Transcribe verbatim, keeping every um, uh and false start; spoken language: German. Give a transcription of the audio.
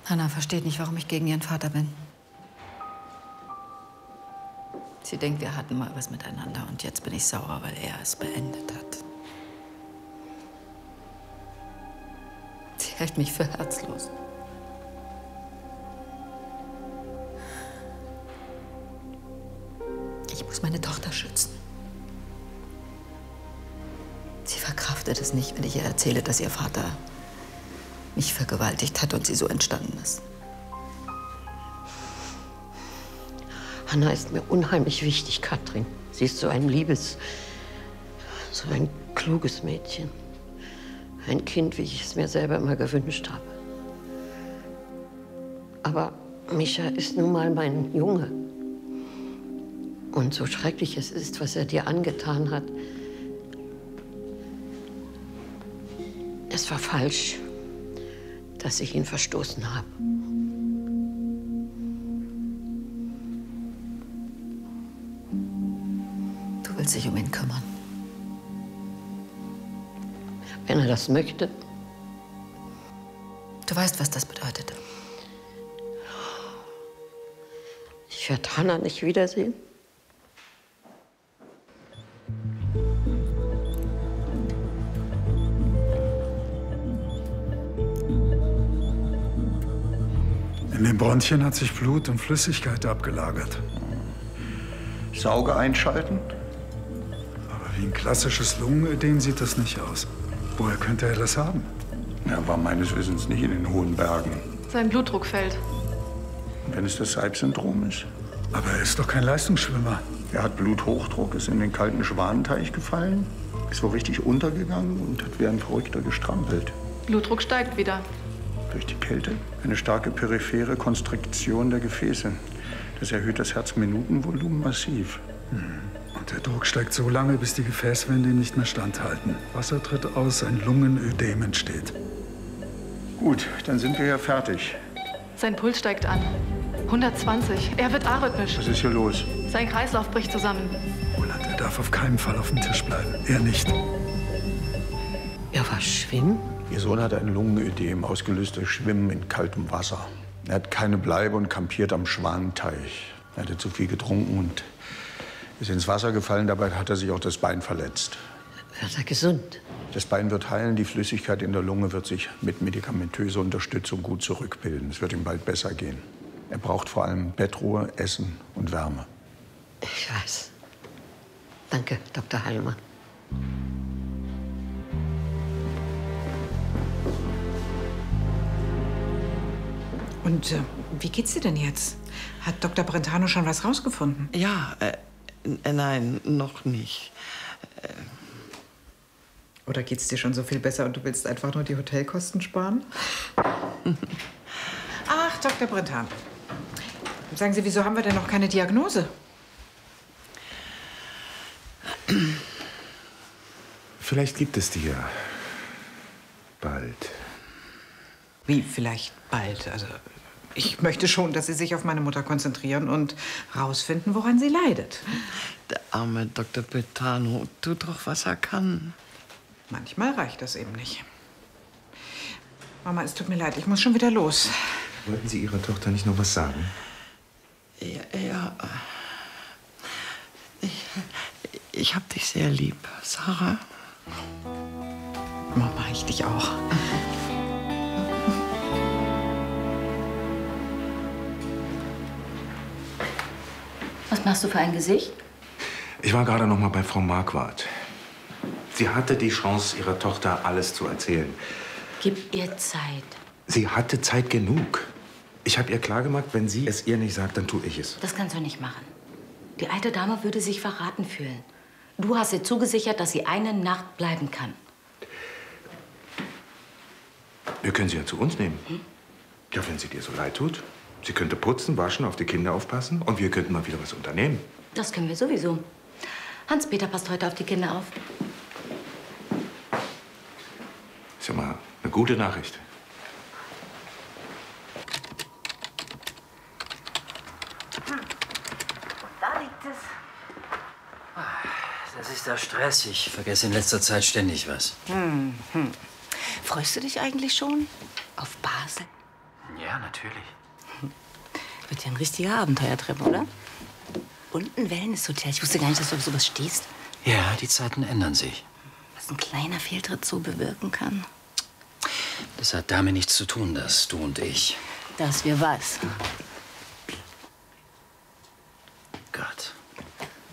Hanna versteht nicht, warum ich gegen ihren Vater bin. Sie denkt, wir hatten mal was miteinander und jetzt bin ich sauer, weil er es beendet hat. Sie hält mich für herzlos. Ich muss meine Tochter schützen. Sie verkraftet es nicht, wenn ich ihr erzähle, dass ihr Vater mich vergewaltigt hat und sie so entstanden ist. Hanna ist mir unheimlich wichtig, Katrin. Sie ist so ein liebes, so ein kluges Mädchen. Ein Kind, wie ich es mir selber immer gewünscht habe. Aber Mischa ist nun mal mein Junge. Und so schrecklich es ist, was er dir angetan hat, es war falsch, dass ich ihn verstoßen habe. Du willst dich um ihn kümmern. Wenn er das möchte. Du weißt, was das bedeutet. Ich werde Hanna nicht wiedersehen. In den Bronchien hat sich Blut und Flüssigkeit abgelagert. Sauge einschalten? Aber wie ein klassisches Lungenödem sieht das nicht aus. Woher könnte er das haben? Er war meines Wissens nicht in den hohen Bergen. Sein Blutdruck fällt. Wenn es das Seib-Syndrom ist. Aber er ist doch kein Leistungsschwimmer. Er hat Bluthochdruck, ist in den kalten Schwanenteich gefallen, ist wohl richtig untergegangen und hat wie ein Verrückter gestrampelt. Blutdruck steigt wieder. Durch die Kälte. Eine starke periphere Konstriktion der Gefäße. Das erhöht das Herzminutenvolumen massiv. Hm. Und der Druck steigt so lange, bis die Gefäßwände ihm nicht mehr standhalten. Wasser tritt aus, ein Lungenödem entsteht. Gut, dann sind wir ja fertig. Sein Puls steigt an. hundertzwanzig. Er wird arrhythmisch. Was ist hier los? Sein Kreislauf bricht zusammen. Roland, er darf auf keinen Fall auf dem Tisch bleiben. Er nicht. Er war schwimmen? Ihr Sohn hat ein Lungenödem, ausgelöst durch Schwimmen in kaltem Wasser. Er hat keine Bleibe und kampiert am Schwanenteich. Er hatte zu viel getrunken und ist ins Wasser gefallen. Dabei hat er sich auch das Bein verletzt. Wird er gesund? Das Bein wird heilen. Die Flüssigkeit in der Lunge wird sich mit medikamentöser Unterstützung gut zurückbilden. Es wird ihm bald besser gehen. Er braucht vor allem Bettruhe, Essen und Wärme. Ich weiß. Danke, Doktor Heilmann. Und äh, wie geht's dir denn jetzt? Hat Doktor Brentano schon was rausgefunden? Ja, äh, äh, nein, noch nicht. Äh. Oder geht's dir schon so viel besser und du willst einfach nur die Hotelkosten sparen? Ach, Doktor Brentano. Sagen Sie, wieso haben wir denn noch keine Diagnose? Vielleicht gibt es die ja bald. Wie vielleicht bald? Also ich möchte schon, dass Sie sich auf meine Mutter konzentrieren und rausfinden, woran sie leidet. Der arme Doktor Brentano tut doch, was er kann. Manchmal reicht das eben nicht. Mama, es tut mir leid, ich muss schon wieder los. Wollten Sie Ihrer Tochter nicht noch was sagen? Ja, ja. Ich, ich hab dich sehr lieb, Sarah. Mama, ich dich auch. Was machst du für ein Gesicht? Ich war gerade noch mal bei Frau Marquardt. Sie hatte die Chance, ihrer Tochter alles zu erzählen. Gib ihr Zeit. Sie hatte Zeit genug. Ich habe ihr klargemacht, wenn sie es ihr nicht sagt, dann tue ich es. Das kannst du nicht machen. Die alte Dame würde sich verraten fühlen. Du hast ihr zugesichert, dass sie eine Nacht bleiben kann. Wir können sie ja zu uns nehmen. Hm? Ja, wenn sie dir so leid tut. Sie könnte putzen, waschen, auf die Kinder aufpassen und wir könnten mal wieder was unternehmen. Das können wir sowieso. Hans-Peter passt heute auf die Kinder auf. Ist ja mal eine gute Nachricht. Da liegt es. Das ist der Stress. Ich vergesse in letzter Zeit ständig was. Hm, hm. Freust du dich eigentlich schon auf Basel? Ja, natürlich. Wird ja ein richtiger Abenteuertrip, oder? Und ein Wellnesshotel. Ich wusste gar nicht, dass du auf sowas stehst. Ja, die Zeiten ändern sich. Was ein kleiner Fehltritt so bewirken kann. Das hat damit nichts zu tun, dass du und ich. Dass wir was?